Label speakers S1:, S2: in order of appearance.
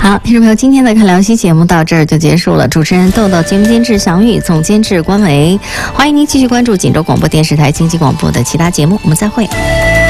S1: 好，听众朋友，今天的看聊西节目到这儿就结束了。主持人豆豆，节目监制祥玉，总监制关维。欢迎您继续关注锦州广播电视台经济广播的其他节目，我们再会。